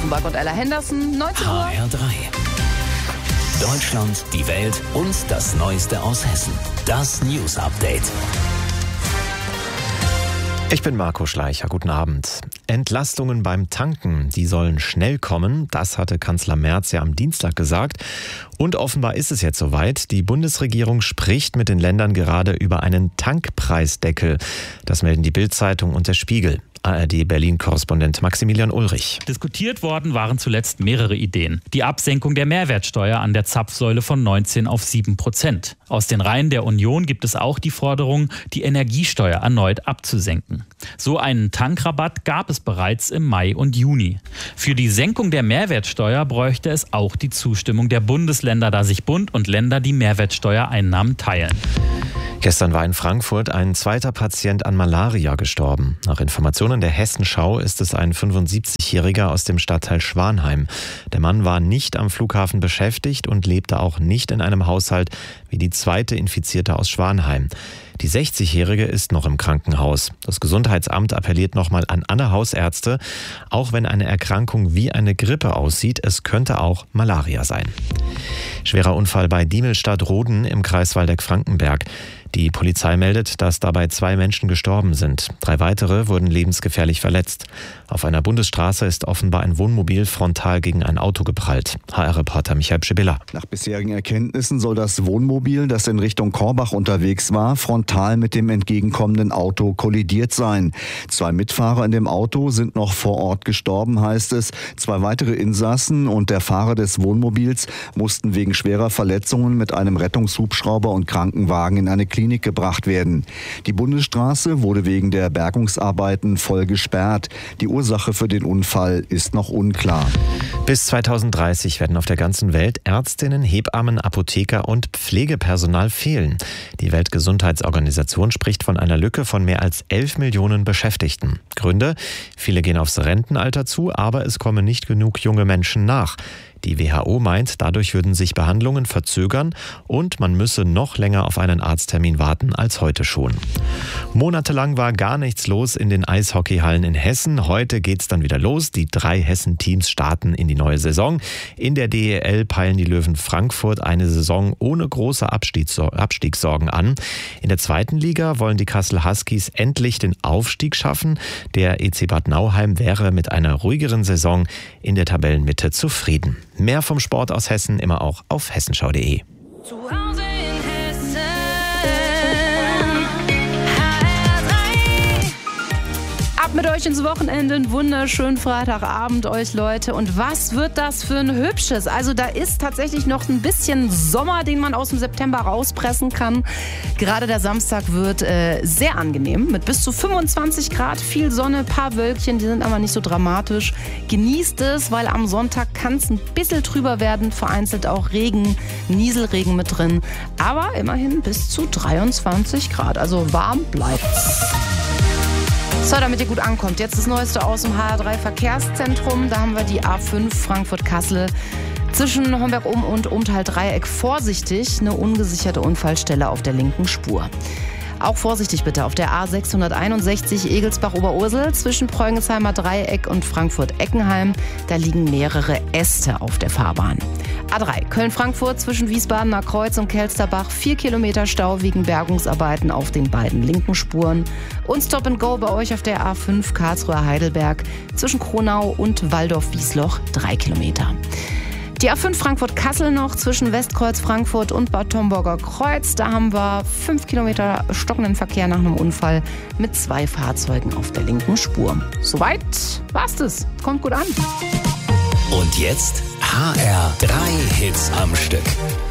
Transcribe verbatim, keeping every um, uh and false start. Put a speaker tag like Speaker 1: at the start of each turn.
Speaker 1: Offenbach und Ella Henderson, neunzehn Uhr.
Speaker 2: H R drei. Deutschland, die Welt und das Neueste aus Hessen. Das News Update.
Speaker 3: Ich bin Marco Schleicher, guten Abend. Entlastungen beim Tanken, die sollen schnell kommen, das hatte Kanzler Merz ja am Dienstag gesagt. Und offenbar ist es jetzt soweit. Die Bundesregierung spricht mit den Ländern gerade über einen Tankpreisdeckel. Das melden die Bild-Zeitung und der Spiegel. A R D-Berlin-Korrespondent Maximilian Ulrich.
Speaker 4: Diskutiert worden waren zuletzt mehrere Ideen. Die Absenkung der Mehrwertsteuer an der Zapfsäule von neunzehn auf sieben Prozent. Aus den Reihen der Union gibt es auch die Forderung, die Energiesteuer erneut abzusenken. So einen Tankrabatt gab es bereits im Mai und Juni. Für die Senkung der Mehrwertsteuer bräuchte es auch die Zustimmung der Bundesländer, da sich Bund und Länder die Mehrwertsteuereinnahmen teilen.
Speaker 3: Gestern war in Frankfurt ein zweiter Patient an Malaria gestorben. Nach Informationen der Hessenschau ist es ein fünfundsiebzigjähriger aus dem Stadtteil Schwanheim. Der Mann war nicht am Flughafen beschäftigt und lebte auch nicht in einem Haushalt wie die zweite Infizierte aus Schwanheim. Die sechzigjährige ist noch im Krankenhaus. Das Gesundheitsamt appelliert nochmal an alle Hausärzte, auch wenn eine Erkrankung wie eine Grippe aussieht, es könnte auch Malaria sein. Schwerer Unfall bei Diemelstadt-Roden im Kreis Waldeck-Frankenberg. Die Polizei meldet, dass dabei zwei Menschen gestorben sind. Drei weitere wurden lebensgefährlich verletzt. Auf einer Bundesstraße ist offenbar ein Wohnmobil frontal gegen ein Auto geprallt. H R-Reporter Michael Pschibilla.
Speaker 5: Nach bisherigen Erkenntnissen soll das Wohnmobil, das in Richtung Korbach unterwegs war, frontal mit dem entgegenkommenden Auto kollidiert sein. Zwei Mitfahrer in dem Auto sind noch vor Ort gestorben, heißt es. Zwei weitere Insassen und der Fahrer des Wohnmobils mussten wegen schwerer Verletzungen mit einem Rettungshubschrauber und Krankenwagen in eine Klinik gebracht werden. Die Bundesstraße wurde wegen der Bergungsarbeiten voll gesperrt. Die Ursache für den Unfall ist noch unklar.
Speaker 3: Bis zweitausenddreißig werden auf der ganzen Welt Ärztinnen, Hebammen, Apotheker und Pflegepersonal fehlen. Die Weltgesundheitsorganisation spricht von einer Lücke von mehr als elf Millionen Beschäftigten. Gründe? Viele gehen aufs Rentenalter zu, aber es kommen nicht genug junge Menschen nach. Die W H O meint, dadurch würden sich Behandlungen verzögern und man müsse noch länger auf einen Arzttermin warten als heute schon. Monatelang war gar nichts los in den Eishockeyhallen in Hessen. Heute geht's dann wieder los. Die drei Hessen-Teams starten in die neue Saison. In der D E L peilen die Löwen Frankfurt eine Saison ohne große Abstiegssorgen an. In der zweiten Liga wollen die Kassel Huskies endlich den Aufstieg schaffen. Der E C Bad Nauheim wäre mit einer ruhigeren Saison in der Tabellenmitte zufrieden. Mehr vom Sport aus Hessen immer auch auf hessenschau punkt de.
Speaker 1: Zu Hause in Hessen. Ab mit euch ins Wochenende, einen wunderschönen Freitagabend euch Leute. Und was wird das für ein hübsches? Also da ist tatsächlich noch ein bisschen Sommer, den man aus dem September rauspressen kann. Gerade der Samstag wird äh, sehr angenehm mit bis zu fünfundzwanzig Grad, viel Sonne, paar Wölkchen, die sind aber nicht so dramatisch. Genießt es, weil am Sonntag kann es ein bisschen trüber werden, vereinzelt auch Regen, Nieselregen mit drin. Aber immerhin bis zu dreiundzwanzig Grad, also warm bleibt's. So, damit ihr gut ankommt, jetzt das Neueste aus dem H R drei Verkehrszentrum. Da haben wir die A fünf Frankfurt-Kassel zwischen Homberg-Um und Umtal-Dreieck. Vorsichtig, eine ungesicherte Unfallstelle auf der linken Spur. Auch vorsichtig bitte auf der A sechshunderteinundsechzig Egelsbach-Oberursel zwischen Preungensheimer Dreieck und Frankfurt-Eckenheim. Da liegen mehrere Äste auf der Fahrbahn. A drei Köln-Frankfurt zwischen Wiesbadener Kreuz und Kelsterbach. Vier Kilometer Stau wegen Bergungsarbeiten auf den beiden linken Spuren. Und Stop and Go bei euch auf der A fünf Karlsruhe-Heidelberg zwischen Kronau und Walldorf-Wiesloch. Drei Kilometer. Die A fünf Frankfurt-Kassel noch zwischen Westkreuz Frankfurt und Bad Homburger Kreuz. Da haben wir fünf Kilometer stockenden Verkehr nach einem Unfall mit zwei Fahrzeugen auf der linken Spur. Soweit war's das. Kommt gut an.
Speaker 2: Und jetzt H R drei Hits am Stück.